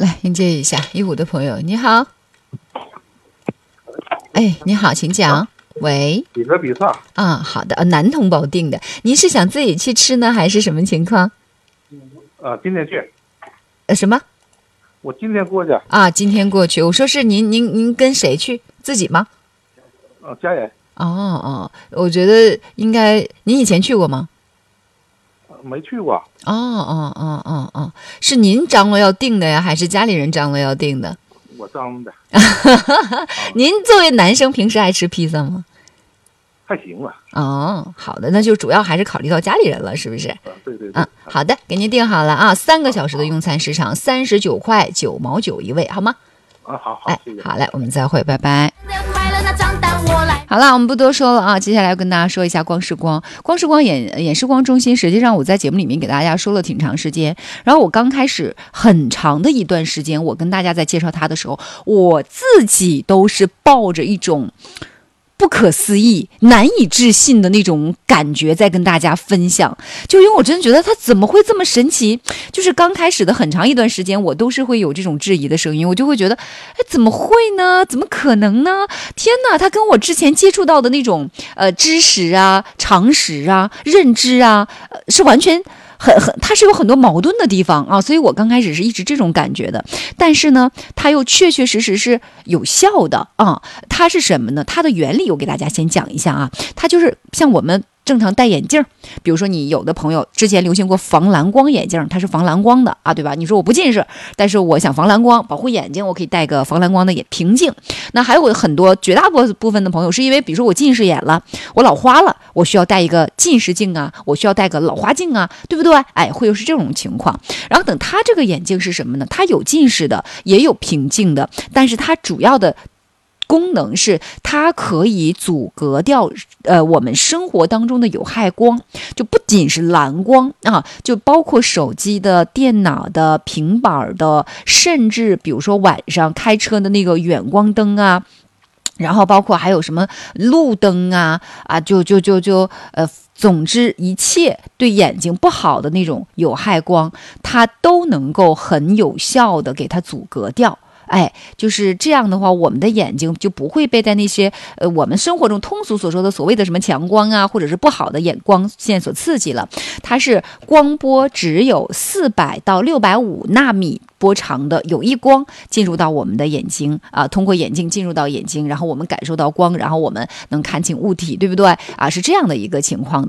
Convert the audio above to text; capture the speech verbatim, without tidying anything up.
来迎接一下一五的朋友，你好。哎，你好，请讲。喂， 比个比萨啊，好的，男同胞订的，您是想自己去吃呢，还是什么情况？ 呃，今天去。 呃，什么？ 我今天过去。 啊，今天过去。我说是您，您，您跟谁去？自己吗？ 呃，家人。 哦哦，我觉得应该，您以前去过吗？ 没去过。 哦哦哦哦哦，是您张罗要订的呀，还是家里人张罗要订的？ 我张罗的。 您作为男生，平时爱吃披萨吗？ 还行吧。 哦，好的，那就主要还是考虑到家里人了，是不是？ 啊，对对对。 嗯，好的，给您定好了啊，三个小时的用餐时长，三十九块九毛九一位，好吗？ 啊，好好， 哎谢谢。 好嘞，我们再会，拜拜。好了，我们不多说了啊，接下来要跟大家说一下光视光。光视光眼眼视光中心，实际上我在节目里面给大家说了挺长时间。然后我刚开始很长的一段时间，我跟大家在介绍它的时候，我自己都是抱着一种不可思议、难以置信的那种感觉在跟大家分享，就因为我真的觉得它怎么会这么神奇？就是刚开始的很长一段时间，我都是会有这种质疑的声音，我就会觉得，哎，怎么会呢？怎么可能呢？天哪，它跟我之前接触到的那种呃知识啊、常识啊、认知啊，呃、是完全。很很，它是有很多矛盾的地方啊，所以我刚开始是一直这种感觉的，但是呢，它又确确实实是有效的啊。它是什么呢？它的原理我给大家先讲一下啊，它就是像我们正常戴眼镜，比如说你有的朋友之前流行过防蓝光眼镜，它是防蓝光的啊，对吧？你说我不近视，但是我想防蓝光，保护眼睛，我可以戴个防蓝光的眼平镜。那还有很多绝大部分的朋友是因为，比如说我近视眼了，我老花了，我需要戴一个近视镜啊，我需要戴个老花镜啊，对不对？哎，会有是这种情况。然后等它这个眼镜是什么呢？它有近视的，也有平镜的，但是它主要的功能是它可以阻隔掉呃我们生活当中的有害光，就不仅是蓝光啊，就包括手机的、电脑的、平板的，甚至比如说晚上开车的那个远光灯啊，然后包括还有什么路灯啊啊，就就就就呃。总之，一切对眼睛不好的那种有害光，它都能够很有效的给它阻隔掉。哎，就是这样的话，我们的眼睛就不会被在那些呃我们生活中通俗所说的所谓的什么强光啊，或者是不好的眼光线所刺激了。它是光波只有四百到六百五纳米波长的有益光进入到我们的眼睛啊，通过眼镜进入到眼睛，然后我们感受到光，然后我们能看清物体，对不对啊？是这样的一个情况的。